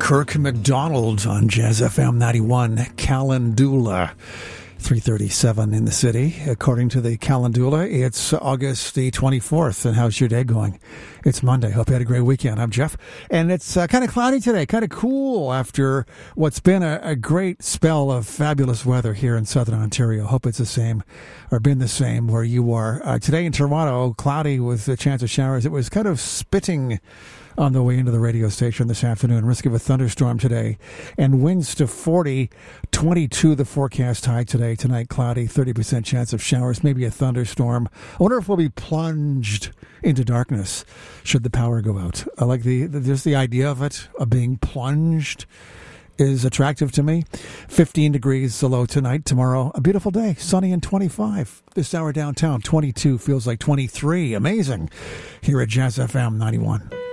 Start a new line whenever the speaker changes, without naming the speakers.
Kirk McDonald on Jazz FM 91, Calendula. 3:37 in the city. According to the Calendula, it's August the 24th. And how's your day going? It's Monday. Hope you had a great weekend. I'm Jeff. And it's kind of cloudy today, kind of cool after what's been a great spell of fabulous weather here in southern Ontario. Hope it's the same or been the same where you are. Today in Toronto, cloudy with a chance of showers. It was kind of spitting on the way into the radio station this afternoon. Risk of a thunderstorm today. And winds to 40, 22 the forecast high today. Tonight, cloudy, 30% chance of showers, maybe a thunderstorm. I wonder if we'll be plunged into darkness should the power go out. I like just the idea of it, of being plunged, is attractive to me. 15 degrees the low tonight. Tomorrow, a beautiful day, sunny and 25. This hour downtown, 22 feels like 23. Amazing. Here at Jazz FM 91.